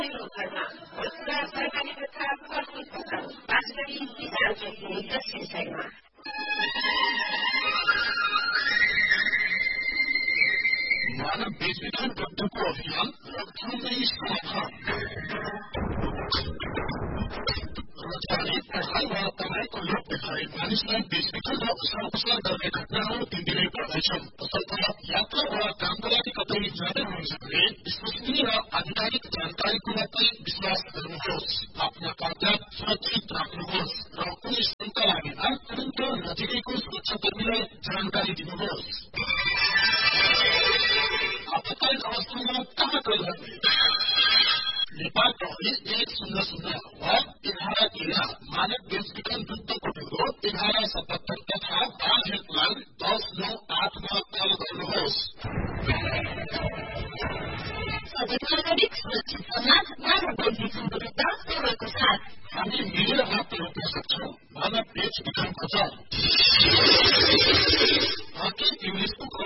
पहिलो घरमा भोजपुरा सरकारी तथा प्राथमिक पसल बाँसगढी विशाल चोकको दक्षिण साइडमा। मानव बेचबिखन विरुद्धको अभियान रक्षामै समाधान। रोजगारी पढाइ वा कमाईको लोभ देखाई मानिसलाई बेचबिखन र उसार गर्ने घटनाहरू दिनदिनै बढ्दैछन्। तसर्थ यात्रा वा कामको लागि कतै जाँदै हुनुहुन्छ भने विश्वसनीय र आधिकारिक जानकारीको मात्रै विश्वास गर्नुहोस्। आफ्ना कागजात सुरक्षित राख्नुहोस् र कुनै शंका लागेमा तुरन्त नजिकैको सुरक्षाकर्मीलाई जानकारी दिनुहोस्। आपतकालीन अवस्थामा कहाँ गयो भने नेपाल प्रहरी 100 वा 11 मानव बेचबिखन विरुद्धको ब्युरो 1177 तथा बाल हेल्पलाइन 1098 मा कल गर्नुहोस्। सजग नागरिक सुरक्षित समाज मानव बेचबिखन विरुद्ध सेवाको साथ हामी मिलेर मात्र रोक्न सक्छौं मानव बेचबिखनको जाल। हकी इंग्लिशको